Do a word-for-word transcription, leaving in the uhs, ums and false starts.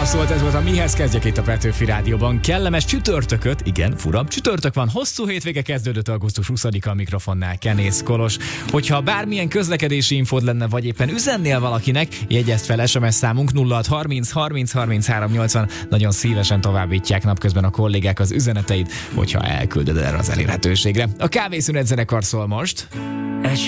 szólt, ez volt a Mihez kezdjek itt a Petőfi Rádióban. Kellemes csütörtököt, igen, furam, csütörtök van, hosszú hétvége kezdődött augusztus huszadika a mikrofonnál Kenész Kolos. Hogyha bármilyen közlekedési infód lenne, vagy éppen üzennél valakinek, jegyezd fel es em es számunk nulla hat harminc harminc harminchárom nyolcvan. Nagyon szívesen továbbítják napközben a kollégák az üzeneteit, hogyha elküldöd erre az elérhetőségre. A Kávészünet zenekar szól most.